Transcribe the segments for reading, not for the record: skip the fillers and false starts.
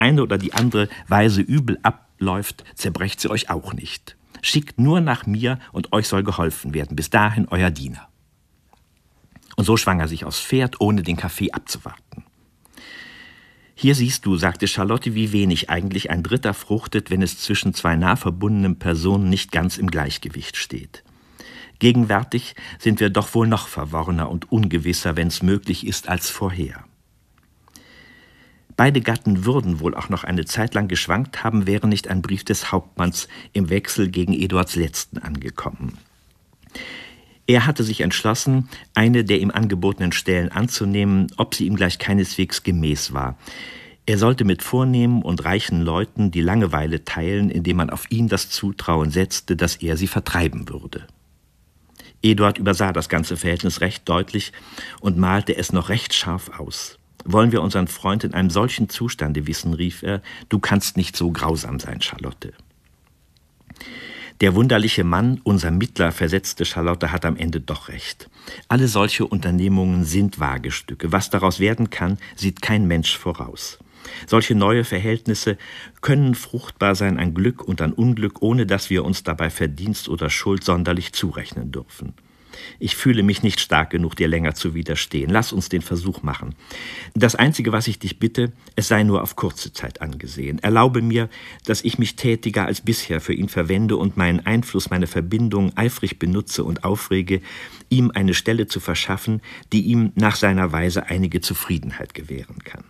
eine oder die andere Weise übel abläuft, zerbrecht sie euch auch nicht. Schickt nur nach mir und euch soll geholfen werden. Bis dahin euer Diener. Und so schwang er sich aufs Pferd, ohne den Kaffee abzuwarten. Hier siehst du, sagte Charlotte, wie wenig eigentlich ein Dritter fruchtet, wenn es zwischen zwei nah verbundenen Personen nicht ganz im Gleichgewicht steht. Gegenwärtig sind wir doch wohl noch verworrener und ungewisser, wenn es möglich ist, als vorher. Beide Gatten würden wohl auch noch eine Zeit lang geschwankt haben, wäre nicht ein Brief des Hauptmanns im Wechsel gegen Eduards Letzten angekommen. Er hatte sich entschlossen, eine der ihm angebotenen Stellen anzunehmen, ob sie ihm gleich keineswegs gemäß war. Er sollte mit vornehmen und reichen Leuten die Langeweile teilen, indem man auf ihn das Zutrauen setzte, dass er sie vertreiben würde. Eduard übersah das ganze Verhältnis recht deutlich und malte es noch recht scharf aus. »Wollen wir unseren Freund in einem solchen Zustande wissen«, rief er, »du kannst nicht so grausam sein, Charlotte.« »Der wunderliche Mann, unser Mittler«, versetzte Charlotte, »hat am Ende doch recht. Alle solche Unternehmungen sind Wagestücke. Was daraus werden kann, sieht kein Mensch voraus. Solche neue Verhältnisse können fruchtbar sein an Glück und an Unglück, ohne dass wir uns dabei Verdienst oder Schuld sonderlich zurechnen dürfen. Ich fühle mich nicht stark genug, dir länger zu widerstehen. Lass uns den Versuch machen. Das Einzige, was ich dich bitte, es sei nur auf kurze Zeit angesehen. Erlaube mir, dass ich mich tätiger als bisher für ihn verwende und meinen Einfluss, meine Verbindung eifrig benutze und aufrege, ihm eine Stelle zu verschaffen, die ihm nach seiner Weise einige Zufriedenheit gewähren kann.«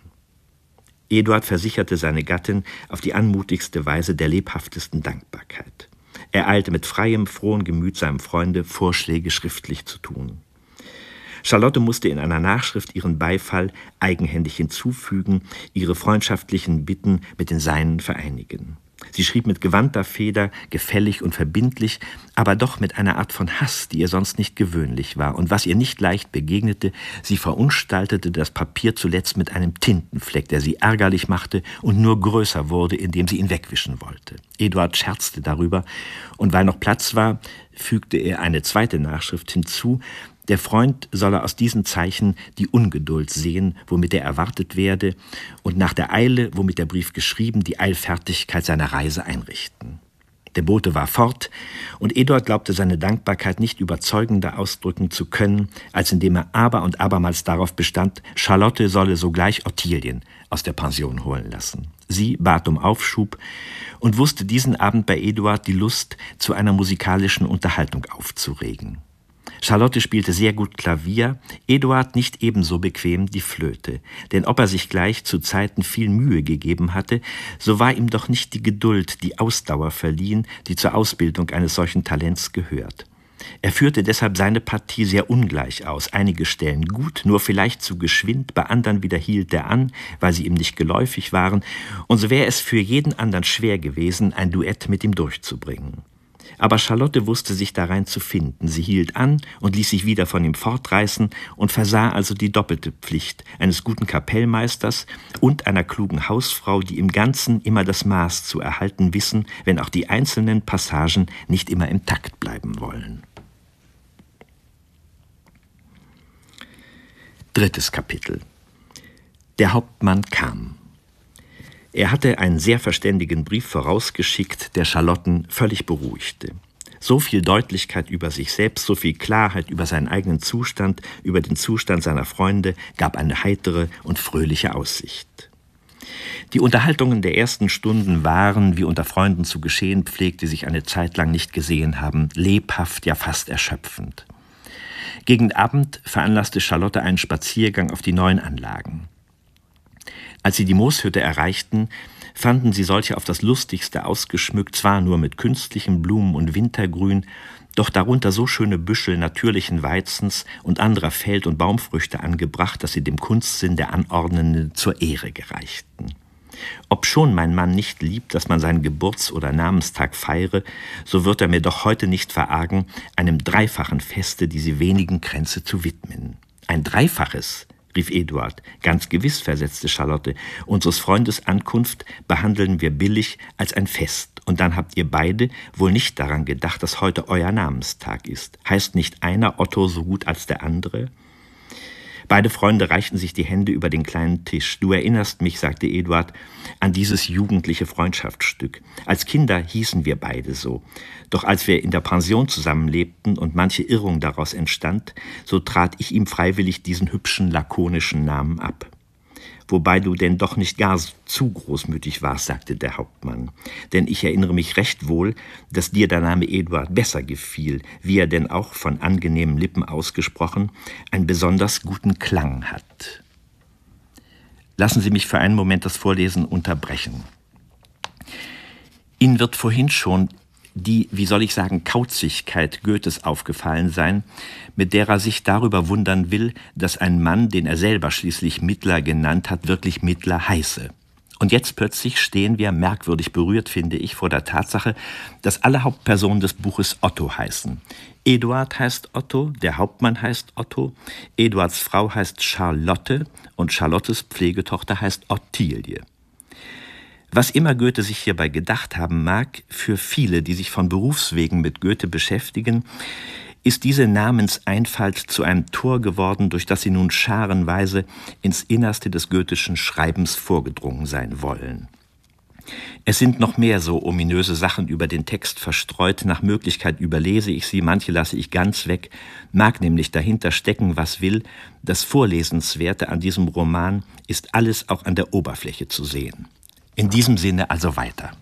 Eduard versicherte seine Gattin auf die anmutigste Weise der lebhaftesten Dankbarkeit. Er eilte mit freiem, frohem Gemüt seinem Freunde, Vorschläge schriftlich zu tun. Charlotte musste in einer Nachschrift ihren Beifall eigenhändig hinzufügen, ihre freundschaftlichen Bitten mit den seinen vereinigen. Sie schrieb mit gewandter Feder, gefällig und verbindlich, aber doch mit einer Art von Hass, die ihr sonst nicht gewöhnlich war. Und was ihr nicht leicht begegnete, sie verunstaltete das Papier zuletzt mit einem Tintenfleck, der sie ärgerlich machte und nur größer wurde, indem sie ihn wegwischen wollte. Eduard scherzte darüber, und weil noch Platz war, fügte er eine zweite Nachschrift hinzu. Der Freund solle aus diesen Zeichen die Ungeduld sehen, womit er erwartet werde, und nach der Eile, womit der Brief geschrieben, die Eilfertigkeit seiner Reise einrichten. Der Bote war fort, und Eduard glaubte seine Dankbarkeit nicht überzeugender ausdrücken zu können, als indem er aber und abermals darauf bestand, Charlotte solle sogleich Ottilien aus der Pension holen lassen. Sie bat um Aufschub und wusste diesen Abend bei Eduard die Lust zu einer musikalischen Unterhaltung aufzuregen. Charlotte spielte sehr gut Klavier, Eduard nicht ebenso bequem die Flöte. Denn ob er sich gleich zu Zeiten viel Mühe gegeben hatte, so war ihm doch nicht die Geduld, die Ausdauer verliehen, die zur Ausbildung eines solchen Talents gehört. Er führte deshalb seine Partie sehr ungleich aus, einige Stellen gut, nur vielleicht zu geschwind, bei anderen wieder hielt er an, weil sie ihm nicht geläufig waren, und so wäre es für jeden anderen schwer gewesen, ein Duett mit ihm durchzubringen. Aber Charlotte wusste sich darein zu finden. Sie hielt an und ließ sich wieder von ihm fortreißen und versah also die doppelte Pflicht eines guten Kapellmeisters und einer klugen Hausfrau, die im Ganzen immer das Maß zu erhalten wissen, wenn auch die einzelnen Passagen nicht immer im Takt bleiben wollen. 3. Kapitel. Der Hauptmann kam. Er hatte einen sehr verständigen Brief vorausgeschickt, der Charlotten völlig beruhigte. So viel Deutlichkeit über sich selbst, so viel Klarheit über seinen eigenen Zustand, über den Zustand seiner Freunde, gab eine heitere und fröhliche Aussicht. Die Unterhaltungen der ersten Stunden waren, wie unter Freunden zu geschehen pflegt, die sich eine Zeit lang nicht gesehen haben, lebhaft, ja fast erschöpfend. Gegen Abend veranlasste Charlotte einen Spaziergang auf die neuen Anlagen. Als sie die Mooshütte erreichten, fanden sie solche auf das Lustigste ausgeschmückt, zwar nur mit künstlichen Blumen und Wintergrün, doch darunter so schöne Büschel natürlichen Weizens und anderer Feld- und Baumfrüchte angebracht, dass sie dem Kunstsinn der Anordnenden zur Ehre gereichten. Obschon mein Mann nicht liebt, dass man seinen Geburts- oder Namenstag feiere, so wird er mir doch heute nicht verargen, einem dreifachen Feste diese wenigen Kränze zu widmen. Ein dreifaches, rief Eduard. Ganz gewiss, versetzte Charlotte. Unseres Freundes Ankunft behandeln wir billig als ein Fest. Und dann habt ihr beide wohl nicht daran gedacht, dass heute euer Namenstag ist. Heißt nicht einer Otto so gut als der andere? Beide Freunde reichten sich die Hände über den kleinen Tisch. »Du erinnerst mich«, sagte Eduard, »an dieses jugendliche Freundschaftsstück. Als Kinder hießen wir beide so. Doch als wir in der Pension zusammenlebten und manche Irrung daraus entstand, so trat ich ihm freiwillig diesen hübschen, lakonischen Namen ab. Wobei du denn doch nicht gar zu großmütig warst«, sagte der Hauptmann. »Denn ich erinnere mich recht wohl, dass dir der Name Eduard besser gefiel, wie er denn auch von angenehmen Lippen ausgesprochen einen besonders guten Klang hat.« Lassen Sie mich für einen Moment das Vorlesen unterbrechen. Ihnen wird vorhin schon die, wie soll ich sagen, Kauzigkeit Goethes aufgefallen sein, mit der er sich darüber wundern will, dass ein Mann, den er selber schließlich Mittler genannt hat, wirklich Mittler heiße. Und jetzt plötzlich stehen wir, merkwürdig berührt, finde ich, vor der Tatsache, dass alle Hauptpersonen des Buches Otto heißen. Eduard heißt Otto, der Hauptmann heißt Otto, Eduards Frau heißt Charlotte und Charlottes Pflegetochter heißt Ottilie. Was immer Goethe sich hierbei gedacht haben mag, für viele, die sich von Berufswegen mit Goethe beschäftigen, ist diese Namenseinfalt zu einem Tor geworden, durch das sie nun scharenweise ins Innerste des goethischen Schreibens vorgedrungen sein wollen. Es sind noch mehr so ominöse Sachen über den Text verstreut, nach Möglichkeit überlese ich sie, manche lasse ich ganz weg, mag nämlich dahinter stecken, was will. Das Vorlesenswerte an diesem Roman ist alles auch an der Oberfläche zu sehen. In diesem Sinne also weiter.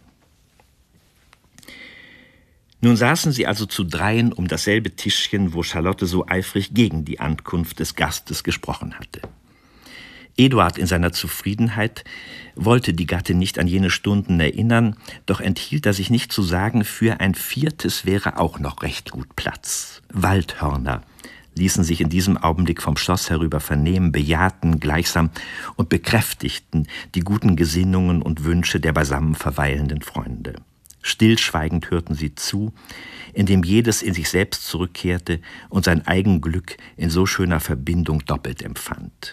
Nun saßen sie also zu dreien um dasselbe Tischchen, wo Charlotte so eifrig gegen die Ankunft des Gastes gesprochen hatte. Eduard in seiner Zufriedenheit wollte die Gattin nicht an jene Stunden erinnern, doch enthielt er sich nicht zu sagen, für ein viertes wäre auch noch recht gut Platz. Waldhörner ließen sich in diesem Augenblick vom Schloss herüber vernehmen, bejahten gleichsam und bekräftigten die guten Gesinnungen und Wünsche der beisammen verweilenden Freunde. Stillschweigend hörten sie zu, indem jedes in sich selbst zurückkehrte und sein Eigenglück in so schöner Verbindung doppelt empfand.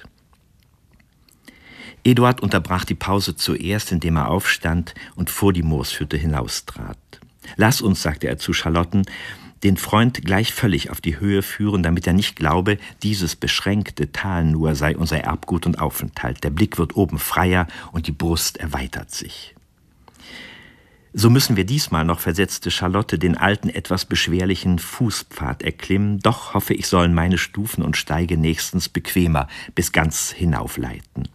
Eduard unterbrach die Pause zuerst, indem er aufstand und vor die Mooshütte hinaustrat. »Lass uns«, sagte er zu Charlotten, »den Freund gleich völlig auf die Höhe führen, damit er nicht glaube, dieses beschränkte Tal nur sei unser Erbgut und Aufenthalt. Der Blick wird oben freier und die Brust erweitert sich.« »So müssen wir diesmal noch«, versetzte Charlotte, »den alten, etwas beschwerlichen Fußpfad erklimmen. Doch hoffe ich, sollen meine Stufen und Steige nächstens bequemer bis ganz hinaufleiten.«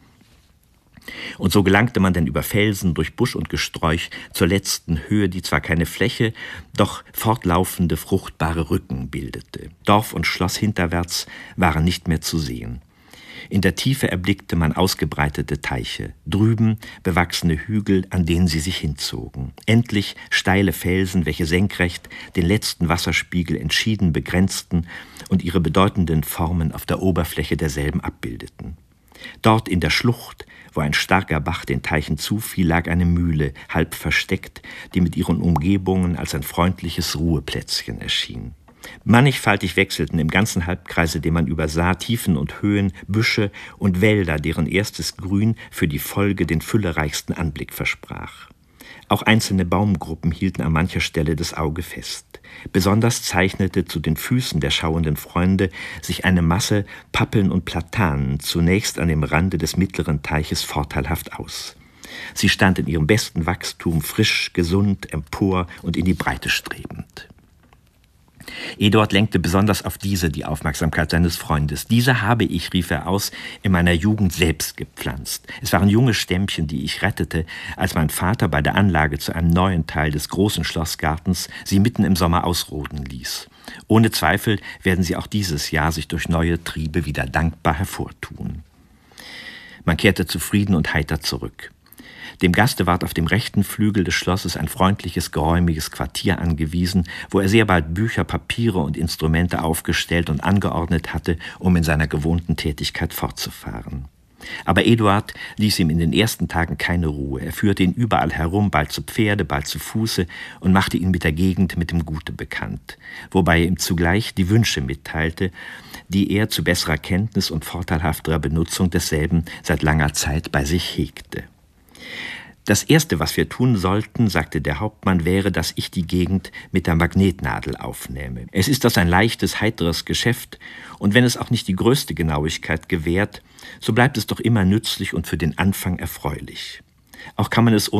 Und so gelangte man denn über Felsen, durch Busch und Gesträuch zur letzten Höhe, die zwar keine Fläche, doch fortlaufende, fruchtbare Rücken bildete. Dorf und Schloss hinterwärts waren nicht mehr zu sehen. In der Tiefe erblickte man ausgebreitete Teiche, drüben bewachsene Hügel, an denen sie sich hinzogen. Endlich steile Felsen, welche senkrecht den letzten Wasserspiegel entschieden begrenzten und ihre bedeutenden Formen auf der Oberfläche derselben abbildeten. Dort in der Schlucht, wo ein starker Bach den Teichen zufiel, lag eine Mühle, halb versteckt, die mit ihren Umgebungen als ein freundliches Ruheplätzchen erschien. Mannigfaltig wechselten im ganzen Halbkreise, den man übersah, Tiefen und Höhen, Büsche und Wälder, deren erstes Grün für die Folge den füllereichsten Anblick versprach. Auch einzelne Baumgruppen hielten an mancher Stelle das Auge fest. Besonders zeichnete zu den Füßen der schauenden Freunde sich eine Masse Pappeln und Platanen zunächst an dem Rande des mittleren Teiches vorteilhaft aus. Sie stand in ihrem besten Wachstum, frisch, gesund, empor und in die Breite strebend. Eduard lenkte besonders auf diese die Aufmerksamkeit seines Freundes. »Diese habe ich«, rief er aus, »in meiner Jugend selbst gepflanzt. Es waren junge Stämmchen, die ich rettete, als mein Vater bei der Anlage zu einem neuen Teil des großen Schlossgartens sie mitten im Sommer ausroden ließ. Ohne Zweifel werden sie auch dieses Jahr sich durch neue Triebe wieder dankbar hervortun.« Man kehrte zufrieden und heiter zurück. Dem Gaste ward auf dem rechten Flügel des Schlosses ein freundliches, geräumiges Quartier angewiesen, wo er sehr bald Bücher, Papiere und Instrumente aufgestellt und angeordnet hatte, um in seiner gewohnten Tätigkeit fortzufahren. Aber Eduard ließ ihm in den ersten Tagen keine Ruhe. Er führte ihn überall herum, bald zu Pferde, bald zu Fuße, und machte ihn mit der Gegend, mit dem Gute bekannt, wobei er ihm zugleich die Wünsche mitteilte, die er zu besserer Kenntnis und vorteilhafterer Benutzung desselben seit langer Zeit bei sich hegte. Das Erste, was wir tun sollten, sagte der Hauptmann, wäre, dass ich die Gegend mit der Magnetnadel aufnähme. Es ist das ein leichtes, heiteres Geschäft, und wenn es auch nicht die größte Genauigkeit gewährt, so bleibt es doch immer nützlich und für den Anfang erfreulich. Auch kann man es